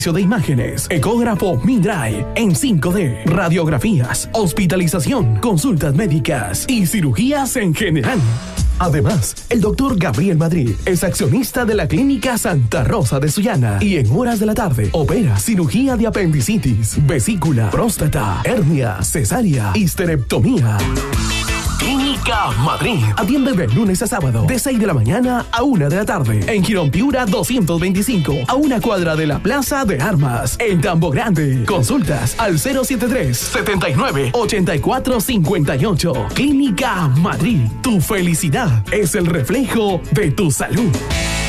de imágenes, ecógrafo Mindray en 5D, radiografías, hospitalización, consultas médicas y cirugías en general. Además, el doctor Gabriel Madrid es accionista de la Clínica Santa Rosa de Sullana y en horas de la tarde opera cirugía de apendicitis, vesícula, próstata, hernia, cesárea, histerectomía. Clínica Madrid. Atiende de lunes a sábado, de 6 de la mañana a 1 de la tarde. En Girón Piura 225, a una cuadra de la Plaza de Armas. En Tambo Grande. Consultas al 073-79-8458. Clínica Madrid. Tu felicidad es el reflejo de tu salud.